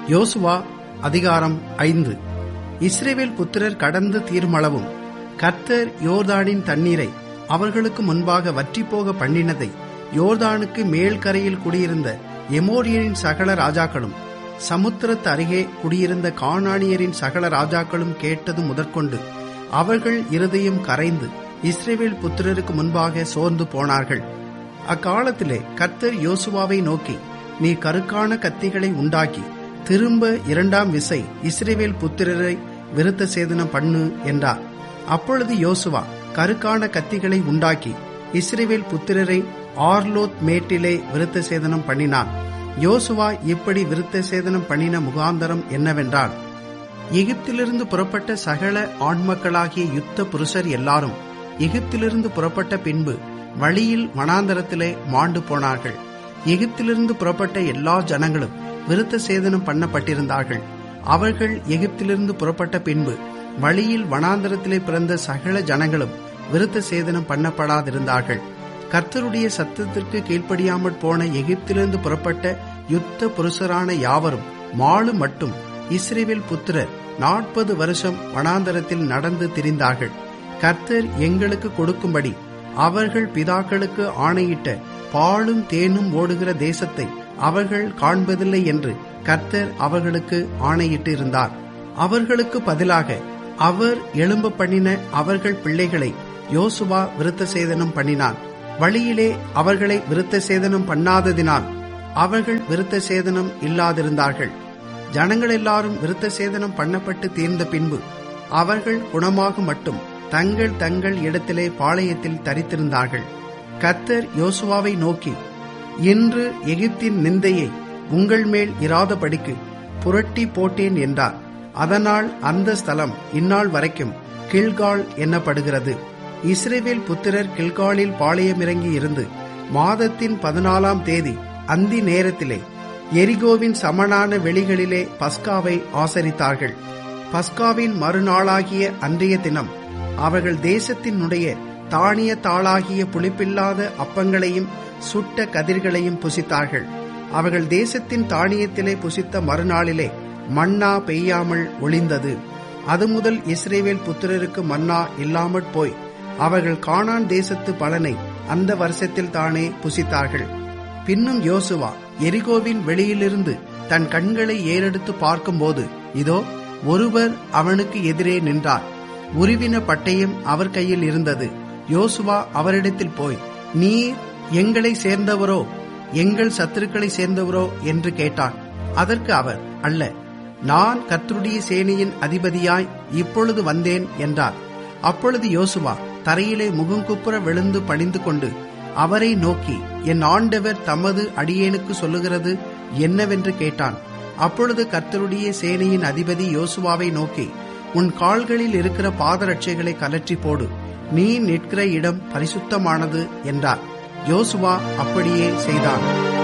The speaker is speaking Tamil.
யோசுவா அதிகாரம் 5. இஸ்ரவேல் புத்திரர் கடந்து தீருமளவும் கர்த்தர் யோர்தானின் தண்ணீரை அவர்களுக்கு முன்பாக வற்றிப்போக பண்ணினதை யோர்தானுக்கு மேல் கரையில் குடியிருந்த எமோரியரின் சகல ராஜாக்களும் சமுத்திரத்து அருகே குடியிருந்த கானானியரின் சகல ராஜாக்களும் கேட்டது முதற்கொண்டு அவர்கள் இருதயம் கரைந்து இஸ்ரவேல் புத்திரருக்கு முன்பாக சோர்ந்து போனார்கள். அக்காலத்திலே கர்த்தர் யோசுவாவை நோக்கி, நீ கருக்கான கத்திகளை உண்டாக்கி திரும்ப 2ஆம் விசை இஸ்ரவேல் புத்திரரை விருத்த சேதனம் பண்ணு என்றார். அப்பொழுது யோசுவா கருக்கான கத்திகளை உண்டாக்கி இஸ்ரவேல் புத்திரரை ஆர்லோத் மேட்டிலே விருத்த சேதனம் பண்ணினான். யோசுவா இப்படி விருத்த சேதனம் பண்ணின முகாந்தரம் என்னவென்றால், எகிப்திலிருந்து புறப்பட்ட சகல ஆண்மக்களாகிய யுத்த புருஷர் எல்லாரும் எகிப்திலிருந்து புறப்பட்ட பின்பு வழியில் வனாந்தரத்திலே மாண்டு போனார்கள். எகிப்திலிருந்து புறப்பட்ட எல்லா ஜனங்களும் விருத்த சேதனம் பண்ணப்பட்டிருந்தார்கள். அவர்கள் எகிப்திலிருந்து புறப்பட்ட பின்பு வழியில் வனாந்தரத்திலே பிறந்த சகல ஜனங்களும் விருத்த சேதனம் பண்ணப்படாதிருந்தார்கள். கர்த்தருடைய சத்தத்திற்கு கீழ்ப்படியாமற் போன எகிப்திலிருந்து புறப்பட்ட யுத்த புருஷரான யாவரும் மாலு மட்டும் இஸ்ரவேல் புத்திரர் 40 வருஷம் வனாந்தரத்தில் நடந்து திரிந்தார்கள். கர்த்தர் எங்களுக்கு கொடுக்கும்படி அவர்கள் பிதாக்களுக்கு ஆணையிட்ட பாலும் தேனும் ஓடுகிற தேசத்தை அவர்கள் காண்பதில்லை என்று கர்த்தர் அவர்களுக்கு ஆணையிட்டு இருந்தார். அவர்களுக்கு பதிலாக அவர் எழும்ப பண்ணின அவர்கள் பிள்ளைகளை யோசுவா விருத்த சேதனம் பண்ணினான். வழியிலே அவர்களை விருத்த சேதனம் பண்ணாததினால் அவர்கள் விருத்த சேதனம் இல்லாதிருந்தார்கள். ஜனங்கள் எல்லாரும் விருத்த சேதனம் பண்ணப்பட்டு தீர்ந்த பின்பு அவர்கள் குணமாக மட்டும் தங்கள் தங்கள் இடத்திலே பாளையத்தில் தரித்திருந்தார்கள். கர்த்தர் யோசுவாவை நோக்கி, இன்று எகிப்தின் நிந்தையை உங்கள் மேல் இராதபடிக்கு புரட்டி போட்டேன் என்றார். அதனால் அந்த ஸ்தலம் இந்நாள் வரைக்கும் கில்கால் என்னப்படுகிறது. இஸ்ரவேல் புத்திரர் கில்காலில் பாளையமிறங்கி இருந்து மாதத்தின் 14ஆம் தேதி அந்தி நேரத்திலே எரிகோவின் சமனான வெளிகளிலே பஸ்காவை ஆசரித்தார்கள். பஸ்காவின் மறுநாளாகிய அன்றைய தினம் அவர்கள் தேசத்தினுடைய தானிய தாளாகிய புளிப்பில்லாத அப்பங்களையும் சுட்ட கதிர்களையும் புசித்தார்கள். அவர்கள் தேசத்தின் தானியத்திலே புசித்த மறுநாளிலே மன்னா பெய்யாமல் ஒளிந்தது. அது முதல் இஸ்ரவேல் புத்திரருக்கு மன்னா இல்லாமற் போய் அவர்கள் கானான் தேசத்து பலனை அந்த வருஷத்தில் தானே புசித்தார்கள். பின்னும் யோசுவா எரிகோவின் வெளியிலிருந்து தன் கண்களை ஏறெடுத்து பார்க்கும்போது, இதோ ஒருவர் அவனுக்கு எதிரே நின்றார். உருவின பட்டயம் அவர் கையில் இருந்தது. யோசுவா அவரிடத்தில் போய், நீர் எங்களை சேர்ந்தவரோ எங்கள் சத்துருக்களை சேர்ந்தவரோ என்று கேட்டான். அதற்கு அவர், அல்ல, நான் கர்த்தருடைய சேனையின் அதிபதியாய் இப்பொழுது வந்தேன் என்றார். அப்பொழுது யோசுவா தரையிலே முகங்குப்புற விழுந்து பணிந்து கொண்டு அவரை நோக்கி, என் ஆண்டவர் தமது அடியேனுக்கு சொல்லுகிறது என்னவென்று கேட்டான். அப்பொழுது கர்த்தருடைய சேனையின் அதிபதி யோசுவாவை நோக்கி, உன் கால்களில் இருக்கிற பாதரட்சைகளை கலற்றி போடு, நீ நிற்கிற இடம் பரிசுத்தமானது என்றார். யோசுவா அப்படியே செய்தான்.